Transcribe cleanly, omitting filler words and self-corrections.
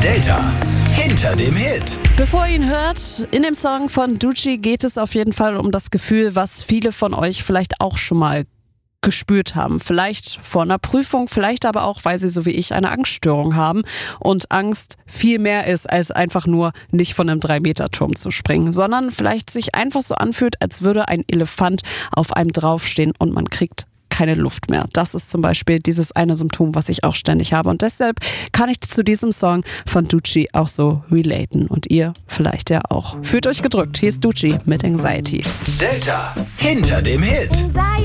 Delta hinter dem Hit. Bevor ihr ihn hört, in dem Song von Doechii geht es auf jeden Fall um das Gefühl, was viele von euch vielleicht auch schon mal gespürt haben. Vielleicht vor einer Prüfung, vielleicht aber auch, weil sie so wie ich eine Angststörung haben und Angst viel mehr ist, als einfach nur nicht von einem 3-Meter-Turm zu springen, sondern vielleicht sich einfach so anfühlt, als würde ein Elefant auf einem draufstehen und man kriegt keine Luft mehr. Das ist zum Beispiel dieses eine Symptom, was ich auch ständig habe. Und deshalb kann ich zu diesem Song von Doechii auch so relaten. Und ihr vielleicht ja auch. Fühlt euch gedrückt. Hier ist Doechii mit Anxiety. Delta hinter dem Hit.